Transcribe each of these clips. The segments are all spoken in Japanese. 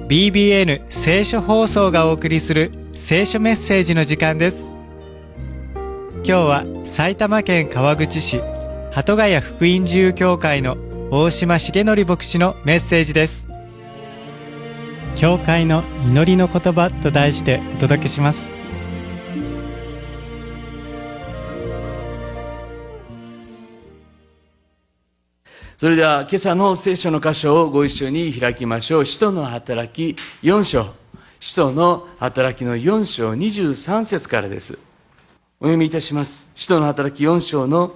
BBN 聖書放送がお送りする聖書メッセージの時間です。今日は埼玉県川口市鳩ヶ谷福音自由教会の大島重則牧師のメッセージです。教会の祈りの言葉と題してお届けします。 それでは今朝の聖書の箇所をご一緒に開きましょう。使徒の働き4章、使徒の働きの4章23節からです。お読みいたします。使徒の働き4章の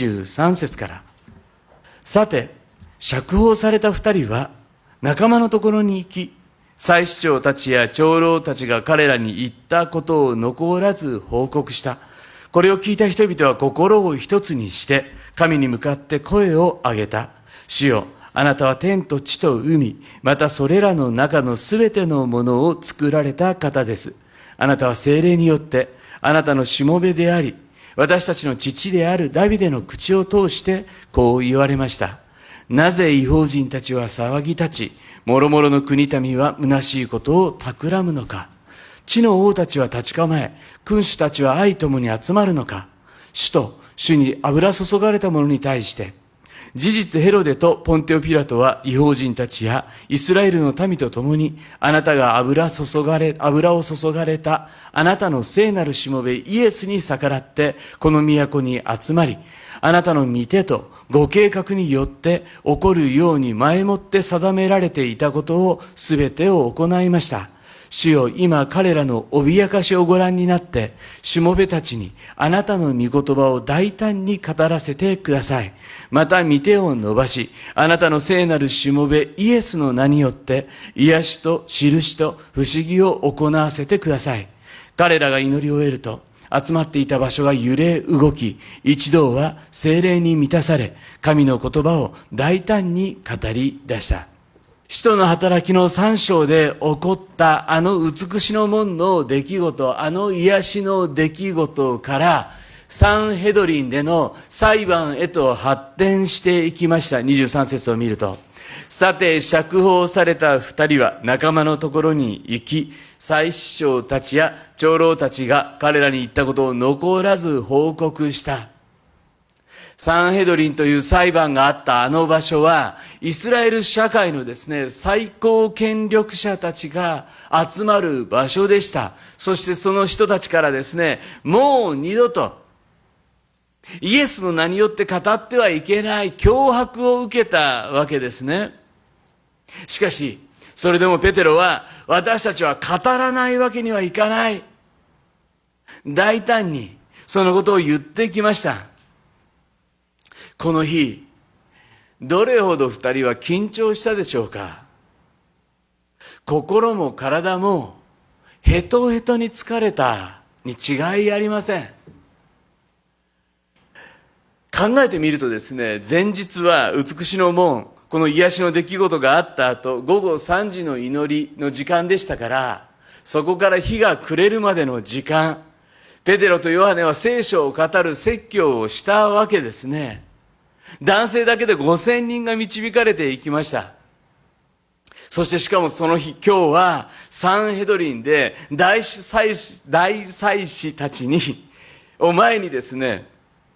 23節から。さて、釈放された2人は仲間のところに行き、祭司長たちや長老たちが彼らに言ったことを残らず報告した。これを聞いた人々は心を一つにして神に向かって声を上げた。主よ、あなたは天と地と海、またそれらの中のすべてのものを作られた方です。あなたは聖霊によってあなたのしもべであり、私たちの父であるダビデの口を通してこう言われました。なぜ異邦人たちは騒ぎ立ち、諸々の国民は虚しいことを企むのか。地の王たちは立ち構え、君主たちは愛ともに集まるのか。主と主に油注がれた者に対して、事実ヘロデとポンテオピラトは異邦人たちやイスラエルの民と共に、あなたが油を注がれたあなたの聖なるしもべイエスに逆らってこの都に集まり、あなたの御手とご計画によって起こるように前もって定められていたことをすべてを行いました。主よ、今彼らの脅かしをご覧になって、しもべたちにあなたの御言葉を大胆に語らせてください。また御手を伸ばし、あなたの聖なるしもべイエスの名によって癒しと印と不思議を行わせてください。彼らが祈り終えると、集まっていた場所が揺れ動き、一同は聖霊に満たされ、神の言葉を大胆に語り出した。使徒の働きの3章で起こったあの美しの門の出来事、あの癒しの出来事からサンヘドリンでの裁判へと発展していきました。23節を見ると、さて釈放された2人は仲間のところに行き、祭司長たちや長老たちが彼らに言ったことを残らず報告した。サンヘドリンという裁判があったあの場所は、イスラエル社会のですね、最高権力者たちが集まる場所でした。そしてその人たちからですね、もう二度とイエスの名によって語ってはいけない脅迫を受けたわけですね。しかし、それでもペテロは、私たちは語らないわけにはいかない。大胆にそのことを言ってきました。この日、どれほど二人は緊張したでしょうか。心も体もヘトヘトに疲れたに違いありません。考えてみるとですね、前日は美しの門、この癒しの出来事があった後、午後3時の祈りの時間でしたから、そこから日が暮れるまでの時間、ペテロとヨハネは聖書を語る説教をしたわけですね。男性だけで5000人が導かれていきました。そしてしかもその日、今日はサンヘドリンで大祭司たちを前にですね、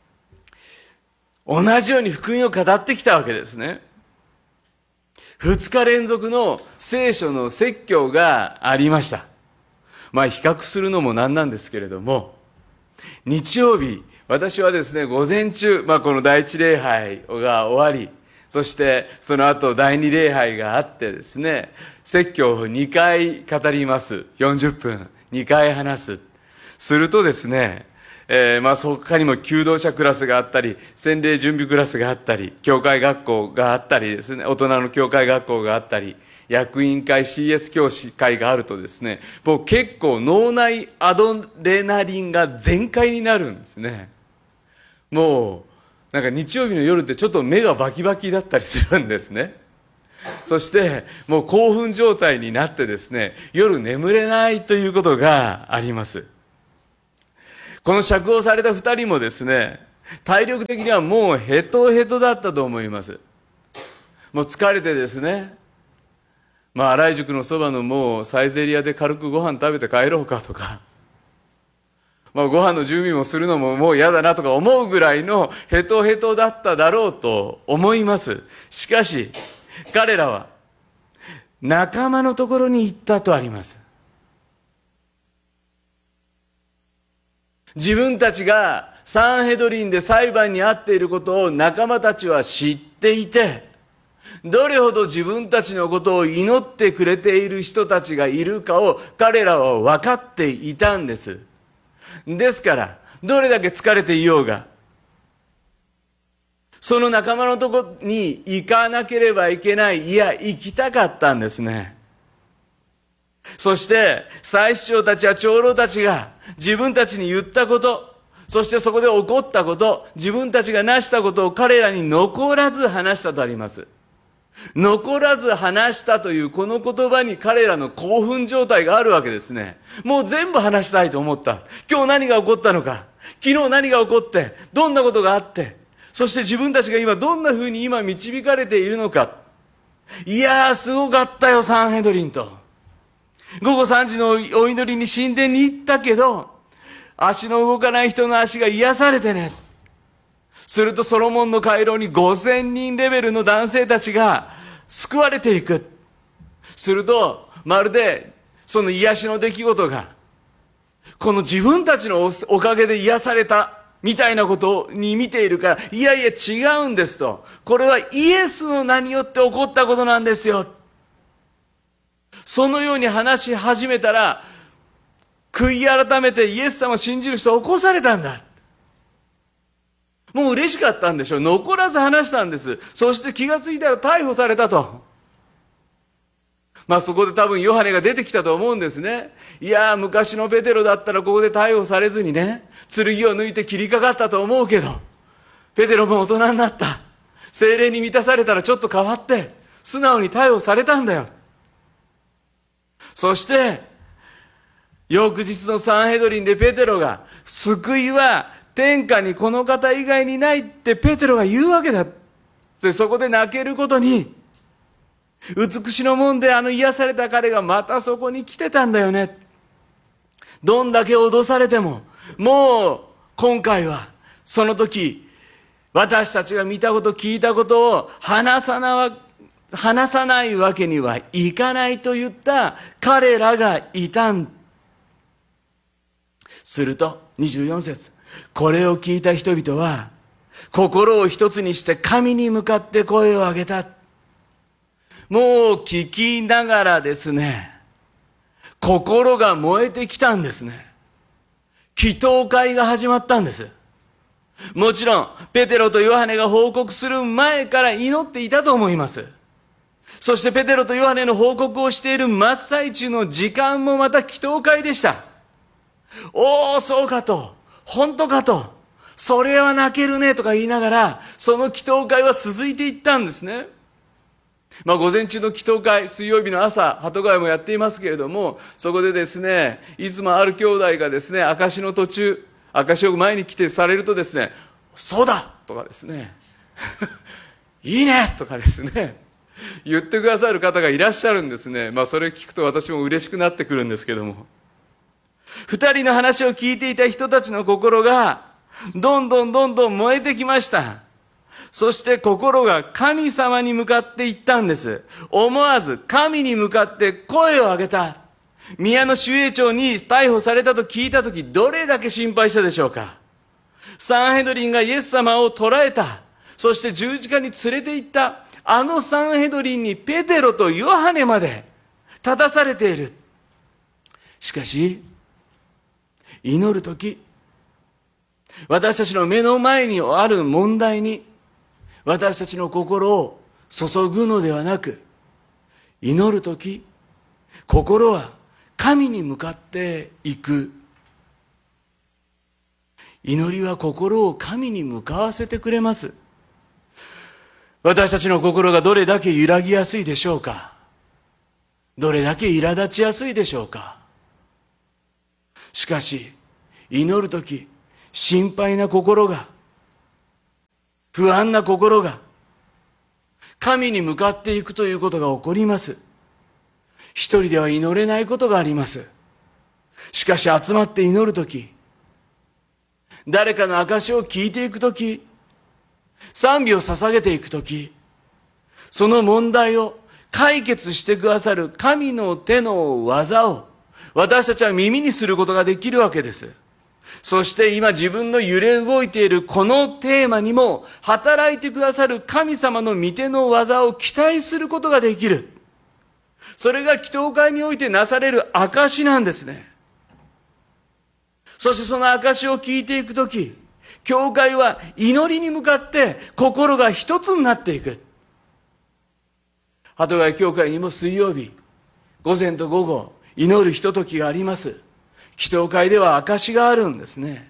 同じように福音を語ってきたわけですね。2日連続の聖書の説教がありました。比較するのもなんなんですけれども、日曜日、私はですね、午前中、この第一礼拝が終わり、そしてその後第二礼拝があってですね、説教を2回語ります。40分、2回話す。するとですね、そこにも求道者クラスがあったり、洗礼準備クラスがあったり、教会学校があったりですね、大人の教会学校があったり、役員会 CS 教師会があるとですね、もう結構脳内アドレナリンが全開になるんですね。もうなんか日曜日の夜ってちょっと目がバキバキだったりするんですね。そしてもう興奮状態になってですね、夜眠れないということがあります。この釈放された2人もですね、体力的にはもうヘトヘトだったと思います。もう疲れてですね、 新井宿のそばのもうサイゼリヤで軽くご飯食べて帰ろうかとか、ご飯の準備もするのももう嫌だなとか思うぐらいのヘトヘトだっただろうと思います。しかし、彼らは仲間のところに行ったとあります。自分たちがサンヘドリンで裁判に遭っていることを仲間たちは知っていて、どれほど自分たちのことを祈ってくれている人たちがいるかを彼らは分かっていたんです。ですから、どれだけ疲れていようが、その仲間のとこに行かなければいけない、いや、行きたかったんですね。そして、祭司長たちや長老たちが自分たちに言ったこと、そしてそこで起こったこと、自分たちが成したことを彼らに残らず話したとあります。残らず話したというこの言葉に彼らの興奮状態があるわけですね。もう全部話したいと思った。今日何が起こったのか、昨日何が起こって、どんなことがあって、そして自分たちが今どんな風に今導かれているのか。いやー、すごかったよ、サンヘドリンと。午後3時のお祈りに神殿に行ったけど、足の動かない人の足が癒されてね。するとソロモンの回廊に5000人レベルの男性たちが救われていく。すると、まるでその癒しの出来事が、この自分たちのおかげで癒されたみたいなことに見ているから、いやいや違うんですと。これはイエスの名によって起こったことなんですよ。そのように話し始めたら、悔い改めてイエス様を信じる人を起こされたんだ。もう嬉しかったんでしょう。残らず話したんです。そして気がついたら逮捕されたと。そこで多分ヨハネが出てきたと思うんですね。いやー、昔のペテロだったらここで逮捕されずにね、剣を抜いて切りかかったと思うけど、ペテロも大人になった。聖霊に満たされたらちょっと変わって、素直に逮捕されたんだよ。そして、翌日のサンヘドリンでペテロが、救いは天下にこの方以外にないってペテロが言うわけだ。そこで泣けることに、美しの門で癒された彼がまたそこに来てたんだよね。どんだけ脅されても、もう今回はその時、私たちが見たこと聞いたことを話さないわけにはいかないと言った彼らがいたん。すると24節、これを聞いた人々は心を一つにして神に向かって声を上げた。もう聞きながらですね、心が燃えてきたんですね。祈祷会が始まったんです。もちろんペテロとヨハネが報告する前から祈っていたと思います。そしてペテロとヨハネの報告をしている真っ最中の時間もまた祈祷会でした。おー、そうかと、本当かと、それは泣けるねとか言いながら、その祈祷会は続いていったんですね。午前中の祈祷会、水曜日の朝、鳩ヶ谷もやっていますけれども、そこでですね、いつもある兄弟がですね、証の途中、証を前に来てされるとですね、そうだとかですね、いいねとかですね、言ってくださる方がいらっしゃるんですね。それ聞くと私も嬉しくなってくるんですけども、二人の話を聞いていた人たちの心がどんどん燃えてきました。そして心が神様に向かっていったんです。思わず神に向かって声を上げた。宮の守衛長に逮捕されたと聞いたとき、どれだけ心配したでしょうか。サンヘドリンがイエス様を捕らえた。そして十字架に連れて行った。あのサンヘドリンにペテロとヨハネまで立たされている。しかし、祈るとき、私たちの目の前にある問題に私たちの心を注ぐのではなく、祈るとき、心は神に向かっていく。祈りは心を神に向かわせてくれます。私たちの心がどれだけ揺らぎやすいでしょうか。どれだけ苛立ちやすいでしょうか。しかし、祈るとき、心配な心が、不安な心が、神に向かっていくということが起こります。 一人では祈れないことがあります。しかし集まって祈るとき、誰かの証を聞いていくとき、賛美を捧げていくとき、その問題を解決してくださる神の手の技を私たちは耳にすることができるわけです。そして今自分の揺れ動いているこのテーマにも働いてくださる神様の御手の技を期待することができる。それが祈祷会においてなされる証なんですね。そしてその証を聞いていくとき、教会は祈りに向かって心が一つになっていく。鳩ヶ谷教会にも水曜日、午前と午後、祈るひとときがあります。祈祷会では証があるんですね。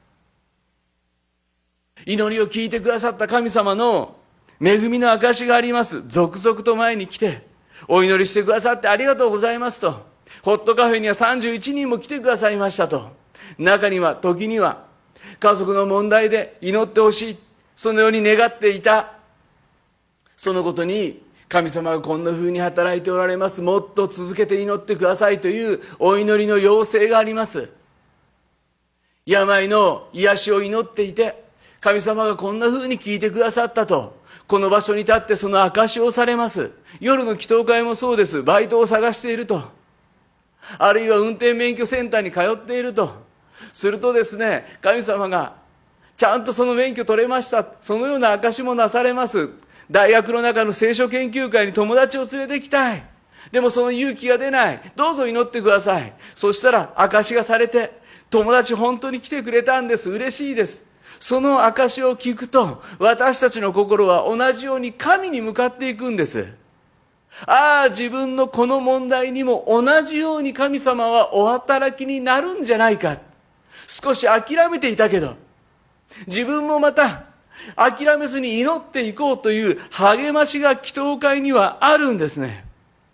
祈りを聞いてくださった神様の恵みの証があります。続々と前に来て、お祈りしてくださってありがとうございますと。ホットカフェには31人も来てくださいましたと。中には、時には、家族の問題で祈ってほしい。そのように願っていた。そのことに、神様がこんな風に働いておられます。もっと続けて祈ってくださいというお祈りの要請があります。病の癒しを祈っていて、神様がこんな風に聞いてくださったと、この場所に立ってその証しをされます。夜の祈祷会もそうです。バイトを探していると。あるいは運転免許センターに通っていると。するとですね、神様がちゃんとその免許取れました。そのような証もなされます。大学の中の聖書研究会に友達を連れて行きたい。でもその勇気が出ない。どうぞ祈ってください。そしたら証がされて、友達本当に来てくれたんです。嬉しいです。その証を聞くと、私たちの心は同じように神に向かっていくんです。ああ、自分のこの問題にも同じように神様はお働きになるんじゃないか。少し諦めていたけど、自分もまた諦めずに祈っていこうという励ましが祈祷会にはあるんですね。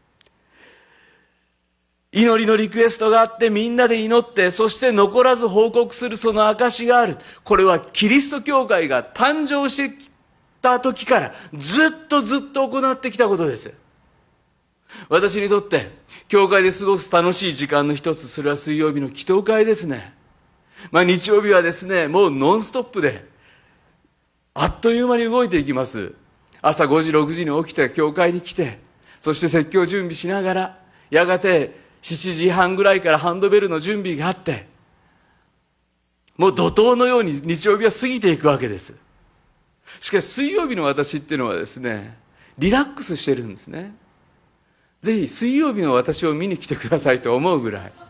祈りのリクエストがあってみんなで祈って、そして残らず報告するその証がある。これはキリスト教会が誕生してきた時からずっと行ってきたことです。私にとって教会で過ごす楽しい時間の一つ、それは水曜日の祈祷会ですね。日曜日はですね、もうノンストップであっという間に動いていきます。朝5時6時に起きて教会に来て、そして説教準備しながら、やがて7時半ぐらいからハンドベルの準備があって、もう怒涛のように日曜日は過ぎていくわけです。しかし水曜日の私っていうのはですね、リラックスしてるんですね。ぜひ水曜日の私を見に来てくださいと思うぐらい、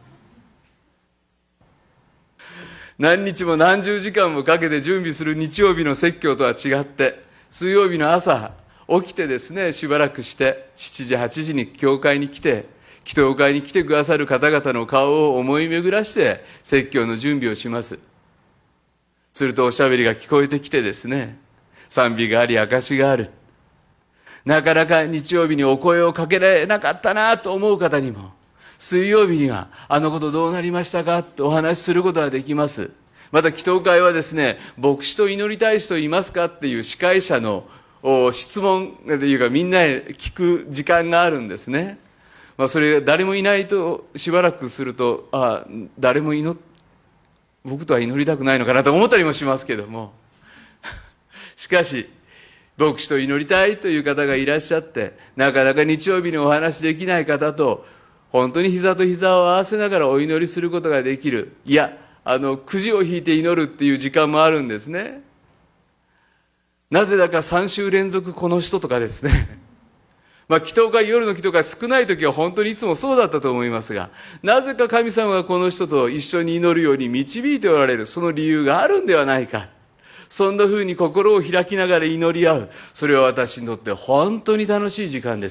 何日も何十時間もかけて準備する日曜日の説教とは違って、水曜日の朝起きてですね、しばらくして7時8時に教会に来て、祈祷会に来てくださる方々の顔を思い巡らして説教の準備をします。するとおしゃべりが聞こえてきてですね、賛美があり証がある。なかなか日曜日にお声をかけられなかったなと思う方にも、水曜日にはあのことどうなりましたかとお話しすることができます。また祈祷会はですね、牧師と祈りたい人いますかっていう司会者の質問というか、みんなへ聞く時間があるんですね。それ誰もいないとしばらくすると、誰も僕とは祈りたくないのかなと思ったりもしますけどもしかし牧師と祈りたいという方がいらっしゃって、なかなか日曜日にお話できない方と本当に膝と膝を合わせながらお祈りすることができる。いや、くじを引いて祈るっていう時間もあるんですね。なぜだか3週連続この人とかですね祈祷会、夜の祈祷会少ない時は本当にいつもそうだったと思いますが、なぜか神様がこの人と一緒に祈るように導いておられる、その理由があるんではないか。そんな風に心を開きながら祈り合う、それは私にとって本当に楽しい時間です。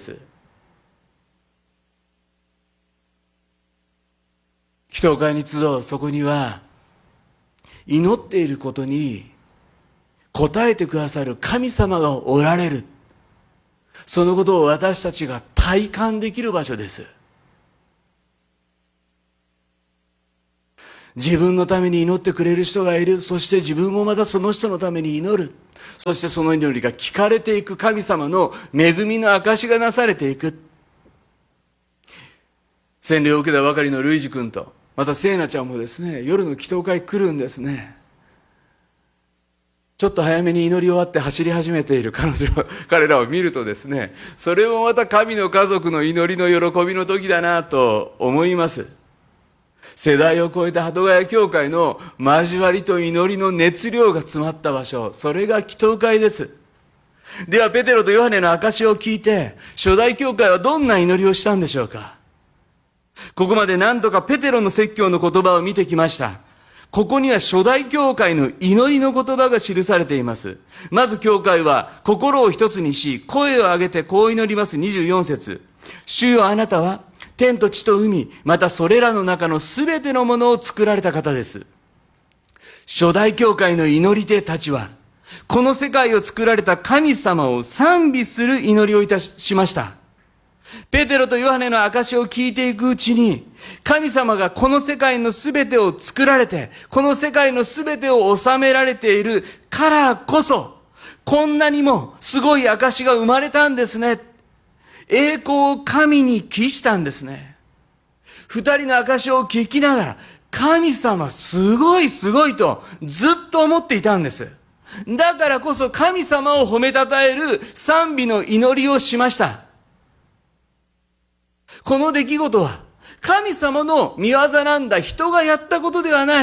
祈祷会に集う、そこには祈っていることに応えてくださる神様がおられる、そのことを私たちが体感できる場所です。自分のために祈ってくれる人がいる。そして自分もまたその人のために祈る。そしてその祈りが聞かれていく、神様の恵みの証しがなされていく。 洗礼を受けたばかりのルイジ君と、また聖奈ちゃんもですね、夜の祈祷会来るんですね。ちょっと早めに祈り終わって走り始めている彼らを見るとですね、それもまた神の家族の祈りの喜びの時だなと思います。世代を超えた鳩ヶ谷教会の交わりと祈りの熱量が詰まった場所、それが祈祷会です。ではペテロとヨハネの証しを聞いて、初代教会はどんな祈りをしたんでしょうか。ここまで何とかペテロの説教の言葉を見てきました。ここには初代教会の祈りの言葉が記されています。まず教会は心を一つにし、声を上げてこう祈ります。24節。主よ、あなたは天と地と海、またそれらの中のすべてのものを作られた方です。初代教会の祈り手たちは、この世界を作られた神様を賛美する祈りをいたしました。ペテロとヨハネの証を聞いていくうちに、神様がこの世界のすべてを作られて、この世界のすべてを治められているからこそ、こんなにもすごい証が生まれたんですね。栄光を神に帰したんですね。二人の証を聞きながら、神様すごいすごいとずっと思っていたんです。だからこそ神様を褒めたたえる賛美の祈りをしました。この出来事は神様の御業なんだ。人がやったことではない。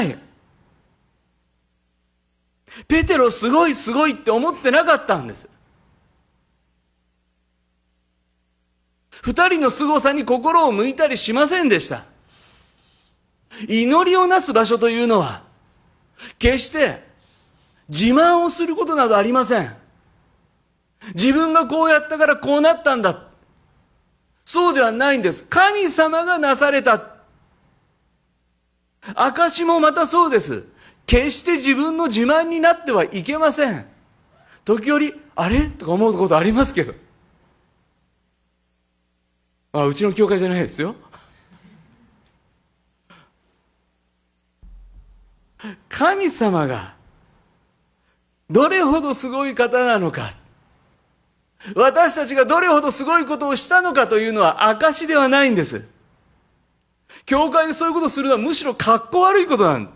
ペテロすごいすごいって思ってなかったんです。二人の凄さに心を向いたりしませんでした。祈りをなす場所というのは決して自慢をすることなどありません。自分がこうやったからこうなったんだ、そうではないんです。神様がなされた。証もまたそうです。決して自分の自慢になってはいけません。時折あれとか思うことありますけど、うちの教会じゃないですよ。神様がどれほどすごい方なのか、私たちがどれほどすごいことをしたのかというのは証ではないんです。教会でそういうことをするのはむしろかっこ悪いことなんです。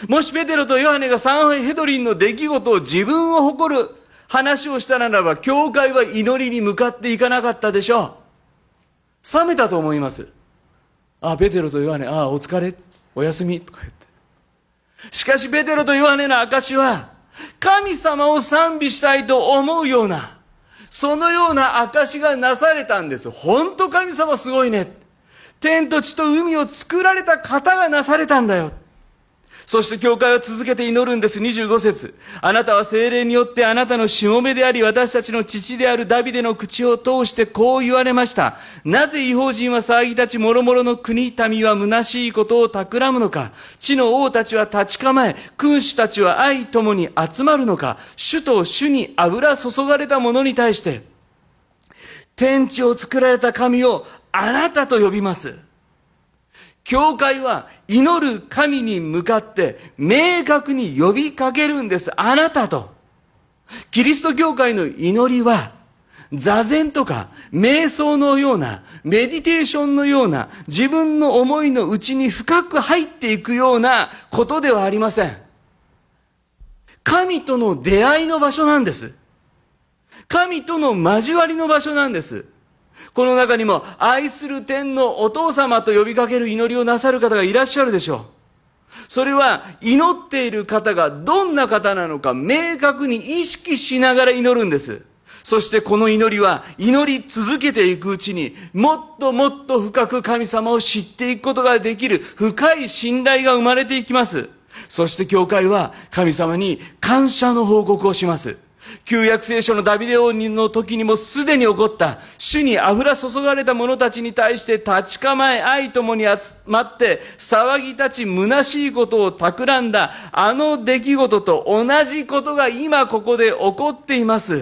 もしペテロとヨハネがサンヘドリンの出来事を自分を誇る話をしたならば、教会は祈りに向かっていかなかったでしょう。冷めたと思います。ペテロとヨハネ、お疲れ、おやすみとか言って。しかしペテロとヨハネの証は、神様を賛美したいと思うような、そのような証がなされたんです。本当神様すごいね。天と地と海を作られた方がなされたんだよ。そして教会は続けて祈るんです。25節。あなたは聖霊によってあなたのしもべであり、私たちの父であるダビデの口を通してこう言われました。なぜ異邦人は騒ぎ立ち、諸々の国民は虚しいことを企むのか。地の王たちは立ち構え、君主たちは愛ともに集まるのか。主と主に油注がれた者に対して、天地を作られた神をあなたと呼びます。教会は祈る神に向かって明確に呼びかけるんです。あなたと。キリスト教会の祈りは座禅とか瞑想のような、メディテーションのような、自分の思いの内に深く入っていくようなことではありません。神との出会いの場所なんです。神との交わりの場所なんです。この中にも愛する天のお父様と呼びかける祈りをなさる方がいらっしゃるでしょう。それは祈っている方がどんな方なのか明確に意識しながら祈るんです。そしてこの祈りは祈り続けていくうちにもっともっと深く神様を知っていくことができる深い信頼が生まれていきます。そして教会は神様に感謝の報告をします。旧約聖書のダビデ王の時にもすでに起こった主に油注がれた者たちに対して立ち構え愛ともに集まって騒ぎ立ち虚しいことを企んだあの出来事と同じことが今ここで起こっています。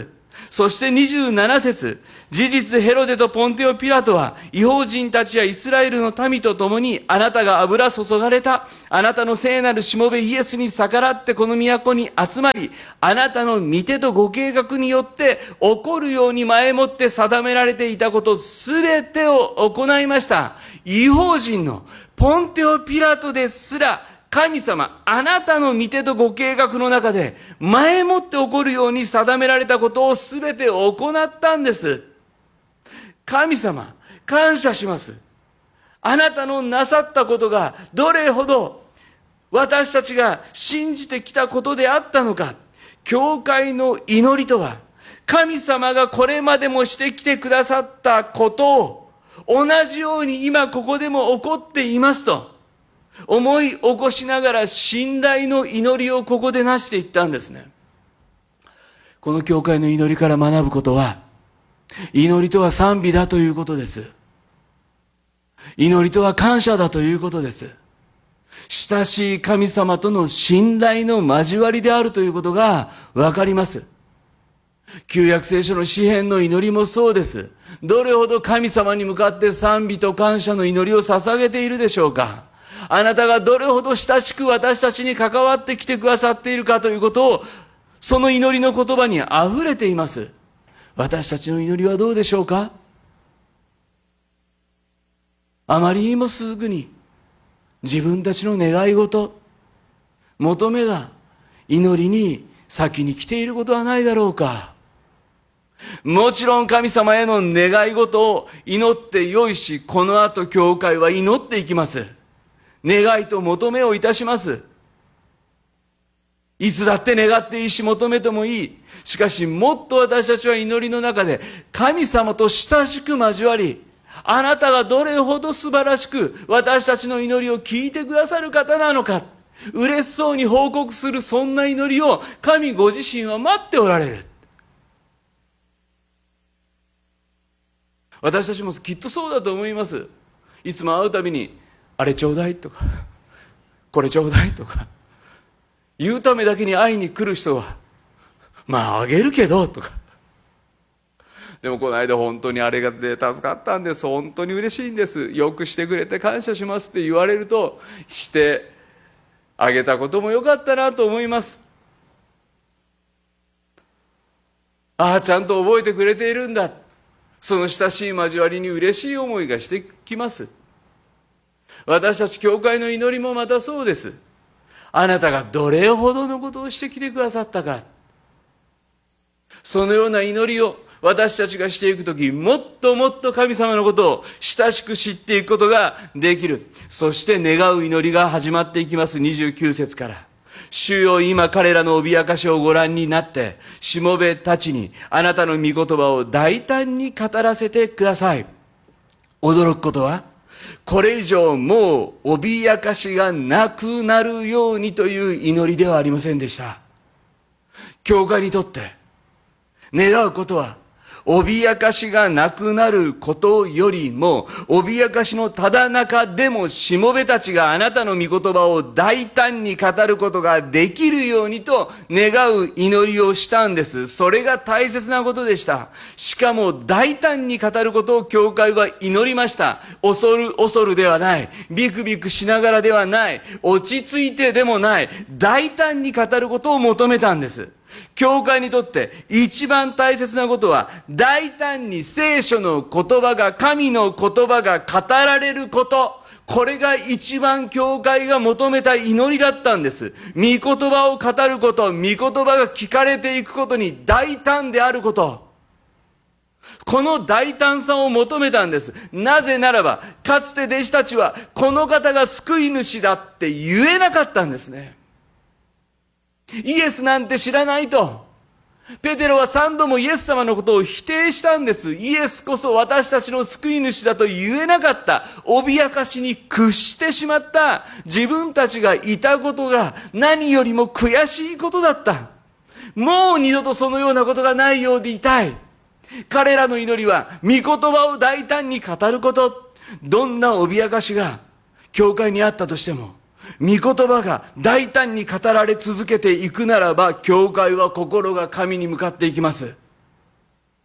そして27節、事実ヘロデとポンテオ・ピラトは異邦人たちやイスラエルの民と共に、あなたが油注がれたあなたの聖なるしもべイエスに逆らってこの都に集まり、あなたの御手とご計画によって起こるように前もって定められていたことすべてを行いました。異邦人のポンテオ・ピラトですら、神様、あなたの御手とご計画の中で前もって起こるように定められたことをすべて行ったんです。神様、感謝します。あなたのなさったことがどれほど私たちが信じてきたことであったのか。教会の祈りとは、神様がこれまでもしてきてくださったことを同じように今ここでも起こっていますと思い起こしながら、信頼の祈りをここでなしていったんですね。この教会の祈りから学ぶことは、祈りとは賛美だということです。祈りとは感謝だということです。親しい神様との信頼の交わりであるということがわかります。旧約聖書の詩篇の祈りもそうです。どれほど神様に向かって賛美と感謝の祈りを捧げているでしょうか。あなたがどれほど親しく私たちに関わってきてくださっているかということを、その祈りの言葉にあふれています。私たちの祈りはどうでしょうか。あまりにもすぐに自分たちの願い事、求めが祈りに先に来ていることはないだろうか。もちろん神様への願い事を祈ってよいし、この後教会は祈っていきます。願いと求めをいたします。いつだって願っていいし求めてもいい。しかしもっと私たちは祈りの中で神様と親しく交わり、あなたがどれほど素晴らしく私たちの祈りを聞いてくださる方なのか、嬉しそうに報告する、そんな祈りを神ご自身は待っておられる。私たちもきっとそうだと思います。いつも会うたびに、あれちょうだいとか、これちょうだいとか言うためだけに会いに来る人は、まああげるけどとか、でもこの間本当にあれがで助かったんです、本当に嬉しいんです、よくしてくれて感謝しますって言われると、してあげたこともよかったなと思います。ああ、ちゃんと覚えてくれているんだ、その親しい交わりに嬉しい思いがしてきます。私たち教会の祈りもまたそうです。あなたがどれほどのことをしてきてくださったか、そのような祈りを私たちがしていくとき、もっともっと神様のことを親しく知っていくことができる。そして願う祈りが始まっていきます。29節から、主よ、今彼らの脅かしをご覧になって、しもべたちにあなたの御言葉を大胆に語らせてください。驚くことは、これ以上もう脅かしがなくなるようにという祈りではありませんでした。教会にとって願うことは、脅かしがなくなることよりも、脅かしのただ中でもしもべたちがあなたの御言葉を大胆に語ることができるようにと願う祈りをしたんです。それが大切なことでした。しかも大胆に語ることを教会は祈りました。恐るではない、ビクビクしながらではない、落ち着いてでもない、大胆に語ることを求めたんです。教会にとって一番大切なことは、大胆に聖書の言葉が、神の言葉が語られること、これが一番教会が求めた祈りだったんです。御言葉を語ること、御言葉が聞かれていくことに大胆であること、この大胆さを求めたんです。なぜならば、かつて弟子たちはこの方が救い主だって言えなかったんですね。イエスなんて知らないと。ペテロは3度もイエス様のことを否定したんです。イエスこそ私たちの救い主だと言えなかった。脅かしに屈してしまった自分たちがいたことが何よりも悔しいことだった。もう二度とそのようなことがないようでいたい。彼らの祈りは御言葉を大胆に語ること。どんな脅かしが教会にあったとしても、御言葉が大胆に語られ続けていくならば、教会は心が神に向かっていきます。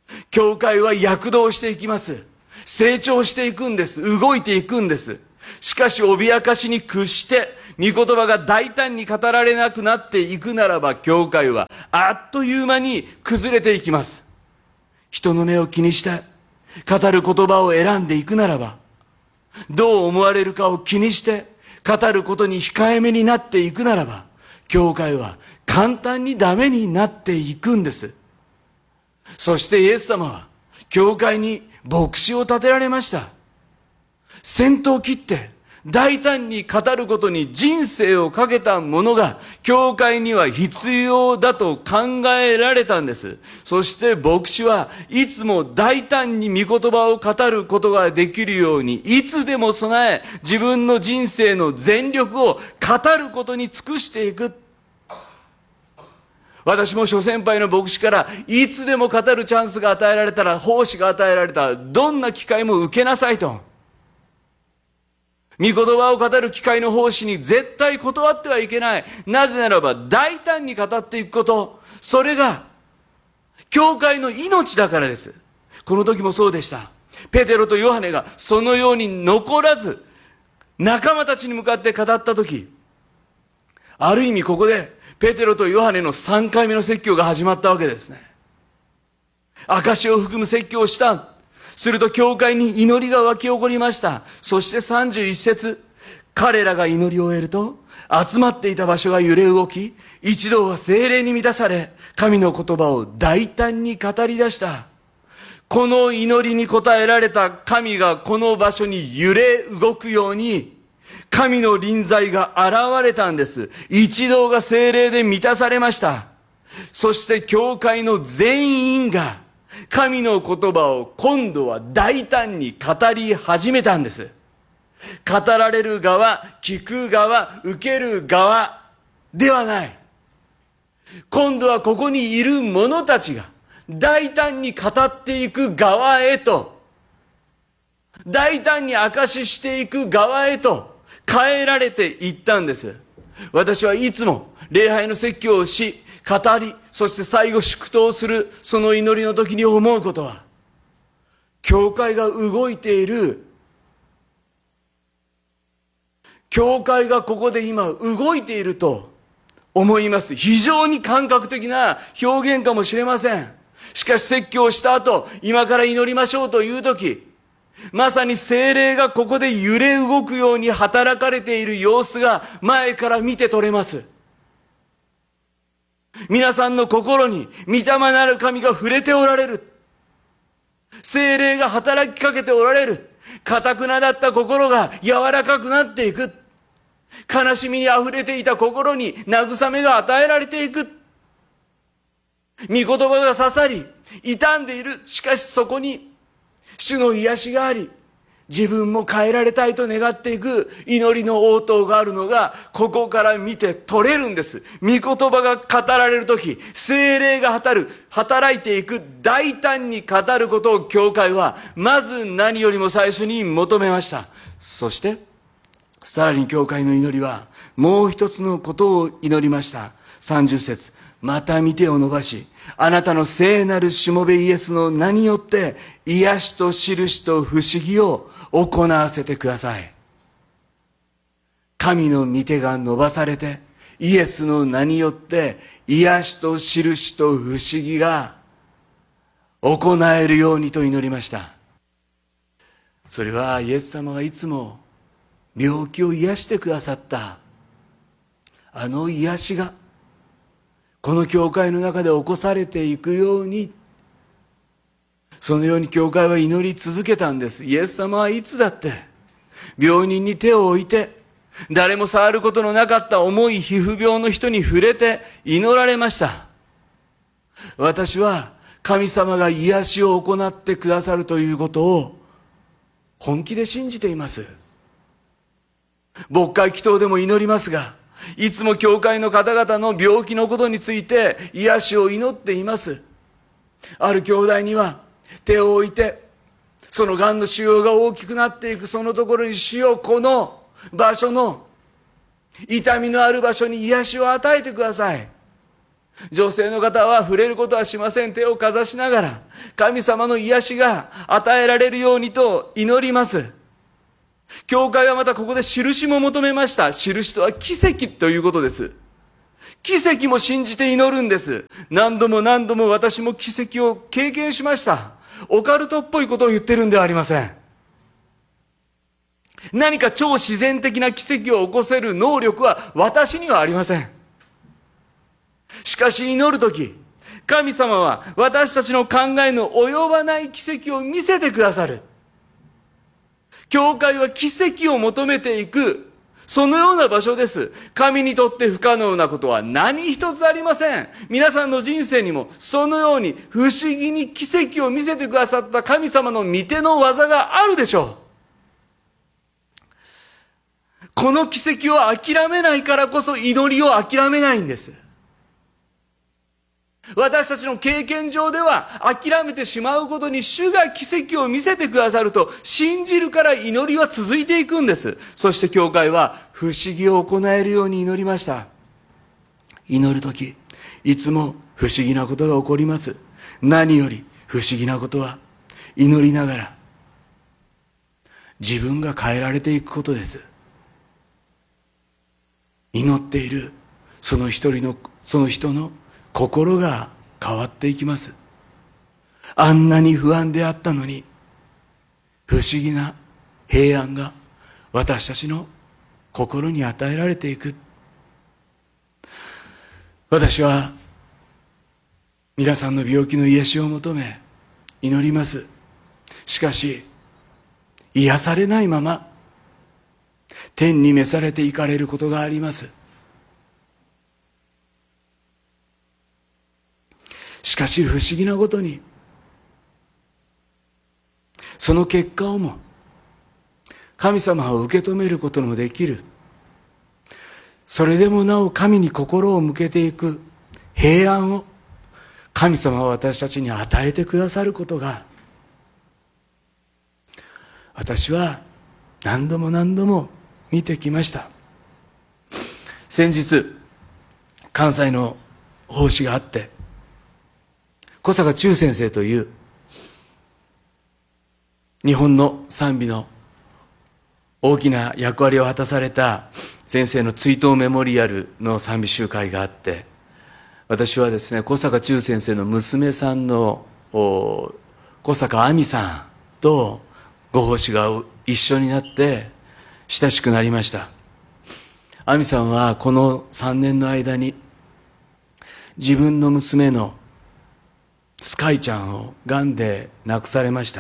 教会は躍動していきます。成長していくんです。動いていくんです。しかし脅かしに屈して御言葉が大胆に語られなくなっていくならば、教会はあっという間に崩れていきます。人の目を気にして語る言葉を選んでいくならば、どう思われるかを気にして語ることに控えめになっていくならば、教会は簡単にダメになっていくんです。そしてイエス様は教会に牧師を立てられました。先頭を切って大胆に語ることに人生をかけたものが教会には必要だと考えられたんです。そして牧師はいつも大胆に御言葉を語ることができるように、いつでも備え自分の人生の全力を語ることに尽くしていく。私も諸先輩の牧師からいつでも語るチャンスが与えられたら、奉仕が与えられたらどんな機会も受けなさいと。御言葉を語る機会の奉仕に絶対断ってはいけない。なぜならば大胆に語っていくこと、それが教会の命だからです。この時もそうでした。ペテロとヨハネがそのように残らず仲間たちに向かって語った時、ある意味ここでペテロとヨハネの3回目の説教が始まったわけですね。証を含む説教をした。すると教会に祈りが湧き起こりました。そして31節、彼らが祈りを終えると集まっていた場所が揺れ動き、一同は聖霊に満たされ、神の言葉を大胆に語り出した。この祈りに応えられた神がこの場所に揺れ動くように、神の臨在が現れたんです。一同が聖霊で満たされました。そして教会の全員が神の言葉を今度は大胆に語り始めたんです。語られる側、聞く側、受ける側ではない。今度はここにいる者たちが大胆に語っていく側へと、大胆に証ししていく側へと変えられていったんです。私はいつも礼拝の説教をし、語り、そして最後祝祷するその祈りの時に思うことは、教会が動いている、教会がここで今動いていると思います。非常に感覚的な表現かもしれません。しかし説教した後、今から祈りましょうという時、まさに聖霊がここで揺れ動くように働かれている様子が前から見て取れます。皆さんの心に御霊なる神が触れておられる。聖霊が働きかけておられる。堅くなだった心が柔らかくなっていく。悲しみにあふれていた心に慰めが与えられていく。御言葉が刺さり、傷んでいる。しかしそこに主の癒しがあり、自分も変えられたいと願っていく祈りの応答があるのが、ここから見て取れるんです。御言葉が語られるとき、聖霊が働いていく、大胆に語ることを教会はまず何よりも最初に求めました。そしてさらに教会の祈りはもう一つのことを祈りました。30節、また御手を伸ばし、あなたの聖なるしもべイエスの名によって癒しと印と不思議を行わせてください。神の御手が伸ばされて、イエスの名によって癒しと印と不思議が行えるようにと祈りました。それはイエス様がいつも病気を癒してくださったあの癒しがこの教会の中で起こされていくように、そのように教会は祈り続けたんです。イエス様はいつだって病人に手を置いて、誰も触ることのなかった重い皮膚病の人に触れて祈られました。私は神様が癒しを行ってくださるということを本気で信じています。牧会祈祷でも祈りますが、いつも教会の方々の病気のことについて癒しを祈っています。ある兄弟には手を置いて、そのがんの腫瘍が大きくなっていくそのところに、主よ、この場所の痛みのある場所に癒しを与えてください。 女性の方は触れることはしません。手をかざしながら、神様の癒しが与えられるようにと祈ります。教会はまたここで印も求めました。印とは奇跡ということです。奇跡も信じて祈るんです。何度も何度も私も奇跡を経験しました。オカルトっぽいことを言ってるんではありません。何か超自然的な奇跡を起こせる能力は私にはありません。しかし祈るとき、神様は私たちの考えの及ばない奇跡を見せてくださる。教会は奇跡を求めていく、そのような場所です。神にとって不可能なことは何一つありません。皆さんの人生にもそのように不思議に奇跡を見せてくださった神様の御手の技があるでしょう。この奇跡を諦めないからこそ祈りを諦めないんです。私たちの経験上では諦めてしまうことに主が奇跡を見せてくださると信じるから祈りは続いていくんです。そして教会は不思議を行えるように祈りました。祈るとき、いつも不思議なことが起こります。何より不思議なことは祈りながら自分が変えられていくことです。祈っているその人の心が変わっていきます。あんなに不安であったのに、不思議な平安が私たちの心に与えられていく。私は皆さんの病気の癒しを求め祈ります。しかし癒されないまま天に召されていかれることがあります。しかし不思議なことに、その結果をも神様を受け止めることもできる。それでもなお神に心を向けていく平安を神様は私たちに与えてくださることが、私は何度も何度も見てきました。先日関西の奉仕があって、小坂忠先生という日本の賛美の大きな役割を果たされた先生の追悼メモリアルの賛美集会があって、私はですね、小坂忠先生の娘さんの小坂亜美さんとご奉仕が一緒になって親しくなりました。亜美さんはこの3年の間に自分の娘のスカイちゃんをがんで亡くされました。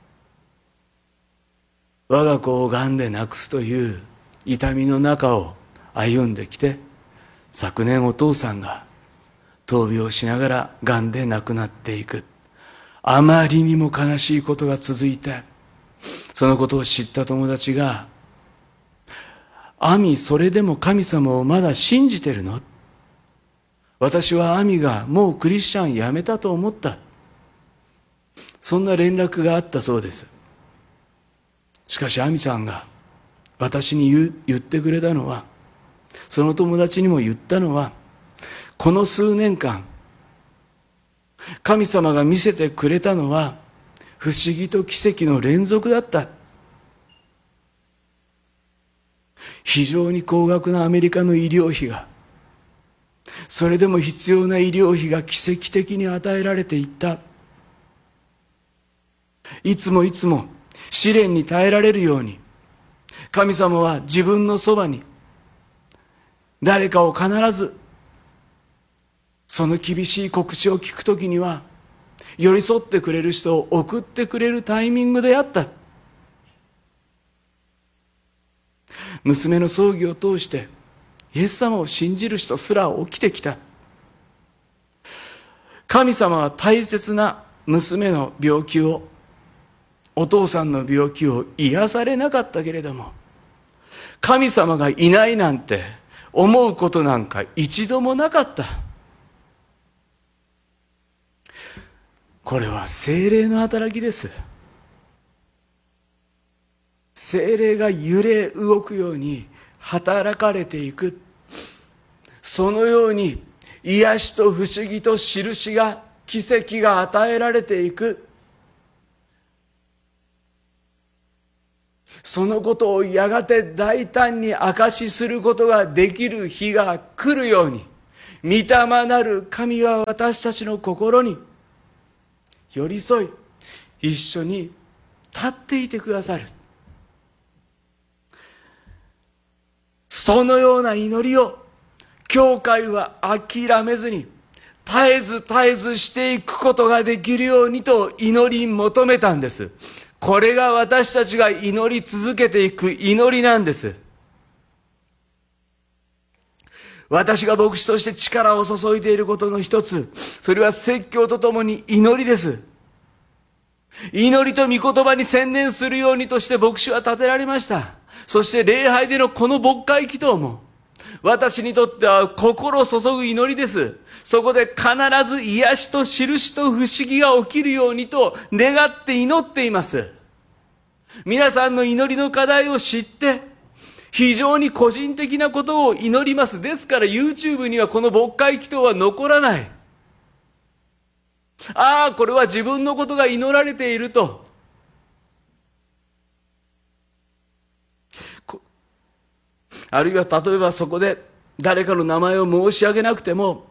我が子をがんで亡くすという痛みの中を歩んできて、昨年お父さんが闘病しながらがんで亡くなっていく。あまりにも悲しいことが続いて、そのことを知った友達が、亜美、それでも神様をまだ信じてるの？私は亜美がもうクリスチャンやめたと思った。そんな連絡があったそうです。しかし亜美さんが私に言ってくれたのは、その友達にも言ったのは、この数年間神様が見せてくれたのは不思議と奇跡の連続だった。非常に高額なアメリカの医療費が、それでも必要な医療費が奇跡的に与えられていった。いつもいつも試練に耐えられるように、神様は自分のそばに誰かを必ず、その厳しい告知を聞くときには寄り添ってくれる人を送ってくれるタイミングであった。娘の葬儀を通してイエス様を信じる人すら起きてきた。神様は大切な娘の病気を、お父さんの病気を癒されなかったけれども、神様がいないなんて思うことなんか一度もなかった。これは聖霊の働きです。聖霊が揺れ動くように働かれていく。そのように癒しと不思議と印が、奇跡が与えられていく。そのことをやがて大胆に証しすることができる日が来るように、御霊なる神が私たちの心に寄り添い、一緒に立っていてくださる。そのような祈りを教会は諦めずに絶えず絶えずしていくことができるようにと祈り求めたんです。これが私たちが祈り続けていく祈りなんです。私が牧師として力を注いでいることの一つ、それは説教とともに祈りです。祈りと御言葉に専念するようにとして牧師は立てられました。そして礼拝でのこの牧会祈祷も、私にとっては心を注ぐ祈りです。そこで必ず癒しと印と不思議が起きるようにと願って祈っています。皆さんの祈りの課題を知って、非常に個人的なことを祈ります。ですから YouTube にはこの牧会祈祷は残らない。ああ、これは自分のことが祈られていると。あるいは例えばそこで誰かの名前を申し上げなくても、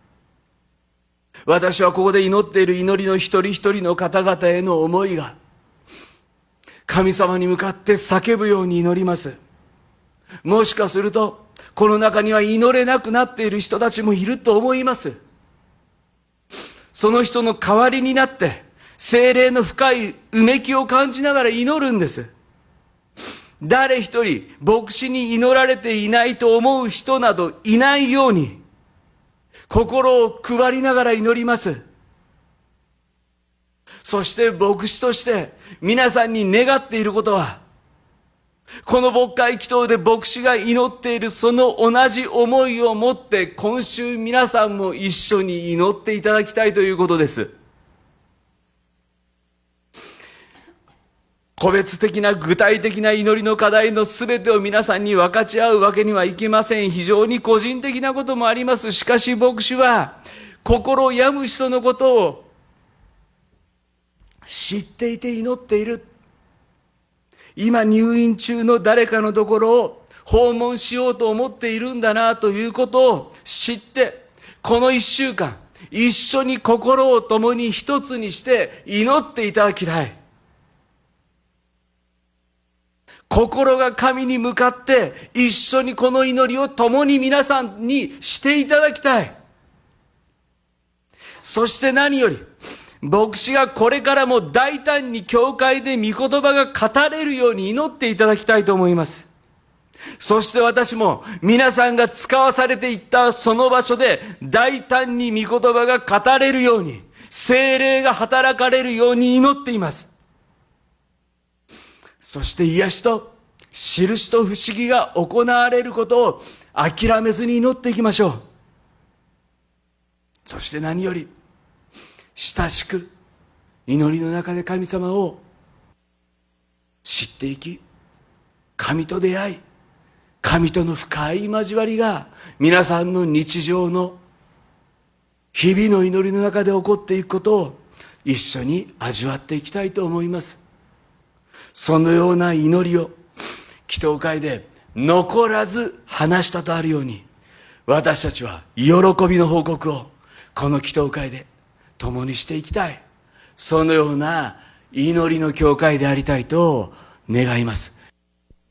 私はここで祈っている祈りの一人一人の方々への思いが神様に向かって叫ぶように祈ります。もしかするとこの中には祈れなくなっている人たちもいると思います。その人の代わりになって聖霊の深いうめきを感じながら祈るんです。誰一人牧師に祈られていないと思う人などいないように心を配りながら祈ります。そして牧師として皆さんに願っていることは、この牧会祈祷で牧師が祈っているその同じ思いを持って今週皆さんも一緒に祈っていただきたいということです。個別的な具体的な祈りの課題のすべてを皆さんに分かち合うわけにはいきません。非常に個人的なこともあります。しかし牧師は心を病む人のことを知っていて祈っている。今入院中の誰かのところを訪問しようと思っているんだなということを知って、この1週間一緒に心を共に一つにして祈っていただきたい。心が神に向かって一緒にこの祈りを共に皆さんにしていただきたい。そして何より牧師がこれからも大胆に教会で御言葉が語れるように祈っていただきたいと思います。そして私も皆さんが使わされていったその場所で大胆に御言葉が語れるように、聖霊が働かれるように祈っています。そして癒しと印と不思議が行われることを諦めずに祈っていきましょう。そして何より親しく祈りの中で神様を知っていき、神と出会い、神との深い交わりが皆さんの日常の日々の祈りの中で起こっていくことを一緒に味わっていきたいと思います。そのような祈りを祈祷会で残らず話したとあるように、私たちは喜びの報告をこの祈祷会で共にしていきたい。そのような祈りの教会でありたいと願います。